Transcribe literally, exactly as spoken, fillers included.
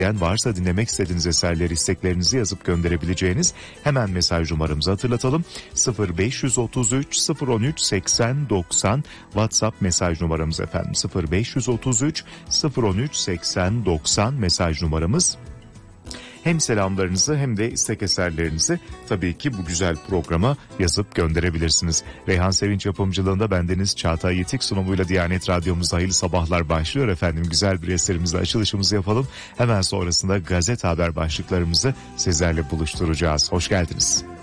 Yani varsa dinlemek istediğiniz eserleri, isteklerinizi yazıp gönderebileceğiniz hemen mesaj numaramızı hatırlatalım. sıfır beş yüz otuz üç sıfır on üç seksen doksan WhatsApp mesaj numaramız efendim. sıfır beş yüz otuz üç sıfır on üç seksen doksan mesaj numaramız. Hem selamlarınızı hem de istek eserlerinizi tabii ki bu güzel programa yazıp gönderebilirsiniz. Reyhan Sevinç yapımcılığında bendeniz Çağatay Yitik sunumuyla Diyanet Radyomuzda hayırlı sabahlar başlıyor efendim. Güzel bir eserimizle açılışımızı yapalım. Hemen sonrasında gazete haber başlıklarımızı sizlerle buluşturacağız. Hoş geldiniz.